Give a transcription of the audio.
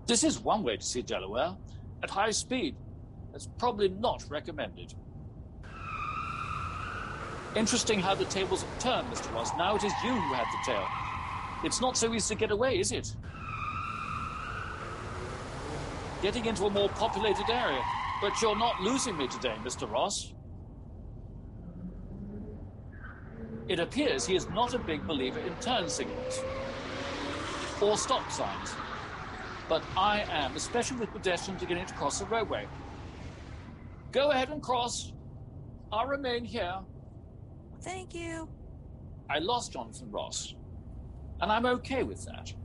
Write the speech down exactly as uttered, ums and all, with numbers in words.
This is one way to see Delaware. At high speed. That's probably not recommended. Interesting how the tables have turned, Mister Ross. Now it is you who have the tail. It's not so easy to get away, is it? Getting into a more populated area. But you're not losing me today, Mister Ross. It appears he is not a big believer in turn signals or stop signs. But I am, especially with pedestrians beginning to cross the roadway. Go ahead and cross. I'll remain here. Thank you. I lost Jonathan Ross, and I'm okay with that.